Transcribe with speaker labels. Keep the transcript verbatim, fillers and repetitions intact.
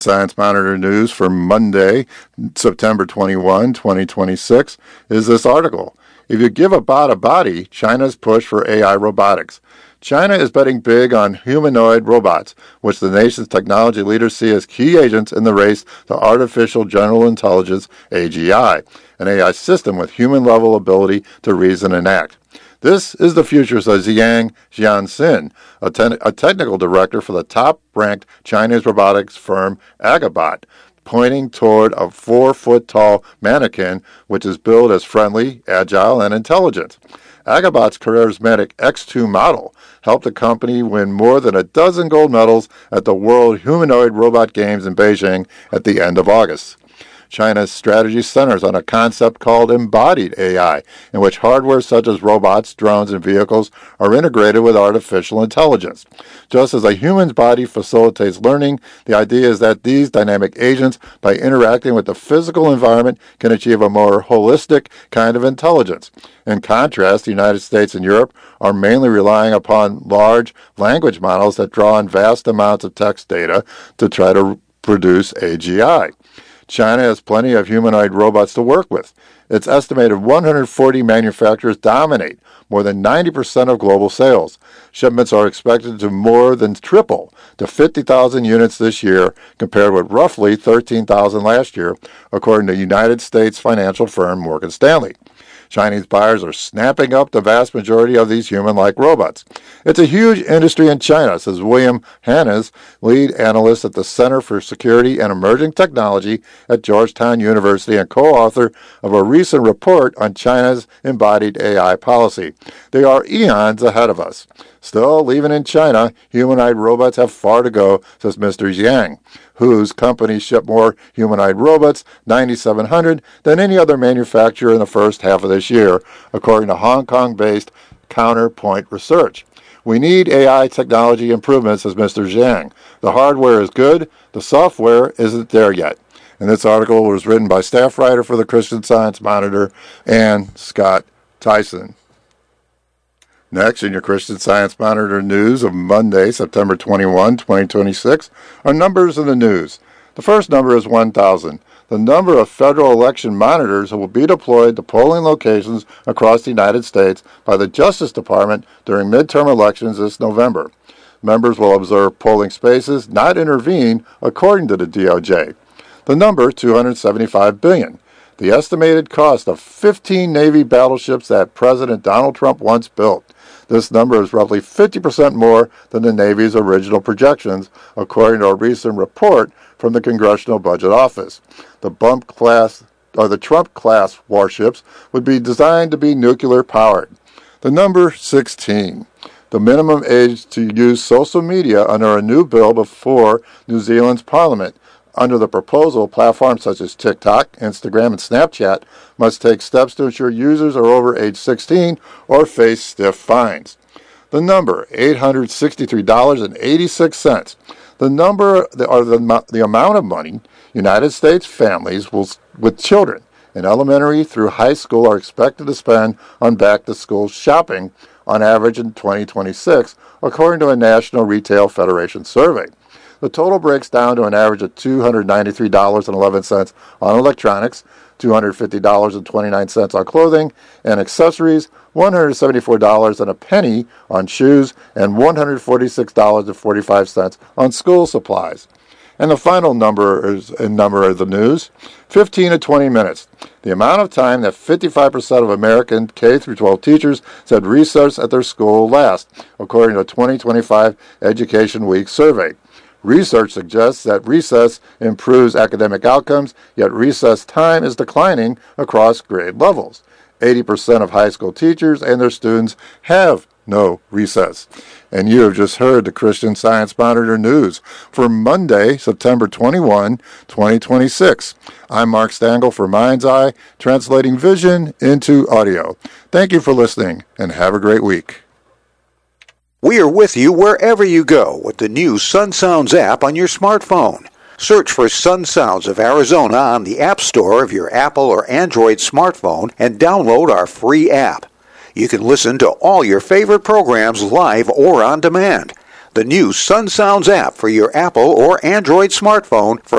Speaker 1: Science Monitor News for Monday, September twenty-first, twenty twenty-six, is this article. If you give a bot a body, China's push for A I robotics. China is betting big on humanoid robots, which the nation's technology leaders see as key agents in the race to artificial general intelligence, A G I, an A I system with human-level ability to reason and act. This is the future, says Yang Jianxin, a, ten- a technical director for the top-ranked Chinese robotics firm Agabot, pointing toward a four-foot-tall mannequin which is billed as friendly, agile, and intelligent. Agabot's charismatic X two model helped the company win more than a dozen gold medals at the World Humanoid Robot Games in Beijing at the end of August. China's strategy centers on a concept called embodied A I, in which hardware such as robots, drones, and vehicles are integrated with artificial intelligence. Just as a human's body facilitates learning, the idea is that these dynamic agents, by interacting with the physical environment, can achieve a more holistic kind of intelligence. In contrast, the United States and Europe are mainly relying upon large language models that draw on vast amounts of text data to try to produce A G I. China has plenty of humanoid robots to work with. It's estimated one hundred forty manufacturers dominate more than ninety percent of global sales. Shipments are expected to more than triple to fifty thousand units this year, compared with roughly thirteen thousand last year, according to United States financial firm Morgan Stanley. Chinese buyers are snapping up the vast majority of these human-like robots. It's a huge industry in China, says William Hannes, lead analyst at the Center for Security and Emerging Technology at Georgetown University and co-author of a recent report on China's embodied A I policy. They are eons ahead of us. Still, even in China, humanoid robots have far to go, says Mister Yang, whose company shipped more humanoid robots, nine thousand seven hundred, than any other manufacturer in the first half of this year, according to Hong Kong-based Counterpoint Research. We need A I technology improvements, says Mister Zhang. The hardware is good, the software isn't there yet. And this article was written by staff writer for the Christian Science Monitor, Ann Scott Tyson. Next, in your Christian Science Monitor news of Monday, September twenty-first, twenty twenty-six, are numbers in the news. The first number is one thousand, the number of federal election monitors who will be deployed to polling locations across the United States by the Justice Department during midterm elections this November. Members will observe polling spaces, not intervene, according to the D O J. The number, two hundred seventy-five billion dollars. The estimated cost of fifteen Navy battleships that President Donald Trump once built. This number is roughly fifty percent more than the Navy's original projections, according to a recent report from the Congressional Budget Office. The bump class, or the Trump-class warships would be designed to be nuclear-powered. The number sixteen. The minimum age to use social media under a new bill before New Zealand's Parliament. Under the proposal, platforms such as TikTok, Instagram, and Snapchat must take steps to ensure users are over age sixteen or face stiff fines. The number, eight hundred sixty-three dollars and eighty-six cents. The number, or the, the amount of money United States families will, with children in elementary through high school are expected to spend on back-to-school shopping on average in twenty twenty-six, according to a National Retail Federation survey. The total breaks down to an average of two hundred ninety-three dollars and eleven cents on electronics, two hundred fifty dollars and twenty-nine cents on clothing and accessories, one hundred seventy-four dollars and a penny on shoes, and one hundred forty-six dollars and forty-five cents on school supplies. And the final number is in number of the news, fifteen to twenty minutes. The amount of time that fifty-five percent of American K through twelve teachers said recess at their school lasts, according to a twenty twenty-five Education Week survey. Research suggests that recess improves academic outcomes, yet recess time is declining across grade levels. eighty percent of high school teachers and their students have no recess. And you have just heard the Christian Science Monitor news for Monday, September twenty-first, twenty twenty-six. I'm Mark Stangl for Mind's Eye, translating vision into audio. Thank you for listening, and have a great week.
Speaker 2: We are with you wherever you go with the new Sun Sounds app on your smartphone. Search for Sun Sounds of Arizona on the App Store of your Apple or Android smartphone and download our free app. You can listen to all your favorite programs live or on demand. the new Sun Sounds app for your Apple or Android smartphone for